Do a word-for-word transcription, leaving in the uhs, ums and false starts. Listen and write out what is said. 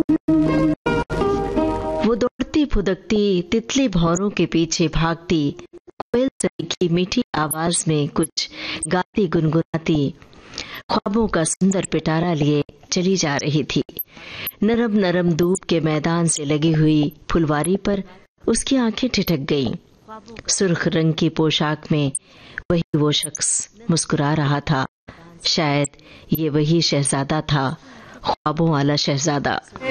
वो दौड़ती फुदकती तितली भौरों के पीछे भागती, कोयल सरी की मीठी आवाज में कुछ गाती गुनगुनाती ख्वाबों का सुंदर पिटारा लिए चली जा रही थी। नरम नरम धूप के मैदान से लगी हुई फुलवारी पर उसकी आंखें ठिठक गईं। सुर्ख रंग की पोशाक में वही वो शख्स मुस्कुरा रहा था। शायद ये वही शहजादा था, ख्वाबों वाला शहजादा।